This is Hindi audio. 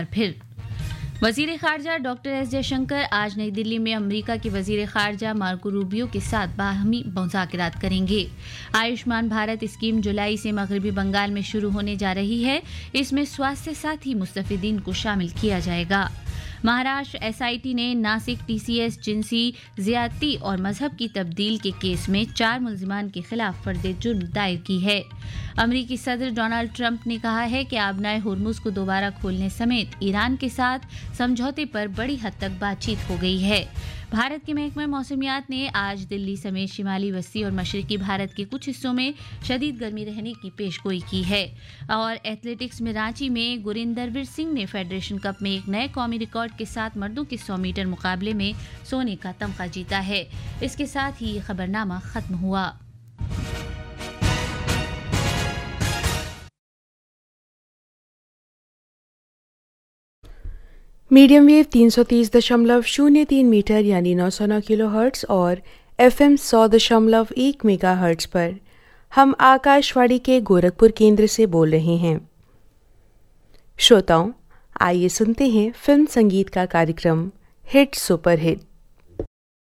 बार फिर। वजीर खारजा डॉक्टर एस जयशंकर आज नई दिल्ली में अमेरिका के वजीर खारजा मार्को रूबियो के साथ बाहमी मुज़ाकरात करेंगे। आयुष्मान भारत स्कीम जुलाई से मगरबी बंगाल में शुरू होने जा रही है। इसमें स्वास्थ्य साथी मुस्तफिदीन को शामिल किया जाएगा। महाराष्ट्र एसआईटी ने नासिक टीसीएस जिनसी ज्यादती और मजहब की तब्दील के केस में 4 मुल्जिमान के खिलाफ फर्द जुर्म दायर की है। अमरीकी सदर डोनाल्ड ट्रंप ने कहा है कि आबनाए हुर्मुज को दोबारा खोलने समेत ईरान के साथ समझौते पर बड़ी हद तक बातचीत हो गई है। भारत के महकमा मौसमियात ने आज दिल्ली समेत शिमाली वस्ती और मशरकी भारत के कुछ हिस्सों में शदीद गर्मी रहने की पेशगोई की है। और एथलेटिक्स में रांची में गुरिंदरवीर सिंह ने फेडरेशन कप में एक नए कौमी रिकॉर्ड के साथ मर्दों के 100 मीटर मुकाबले में सोने का तमगा जीता है। इसके साथ ही ये खबरनामा खत्म हुआ। मीडियम वेव 330.03 मीटर यानी 909 किलोहर्ट्ज़ और FM 100.1 मेगाहर्ट्ज़ पर हम आकाशवाणी के गोरखपुर केंद्र से बोल रहे हैं। श्रोताओं, आइए सुनते हैं फिल्म संगीत का कार्यक्रम हिट सुपर हिट।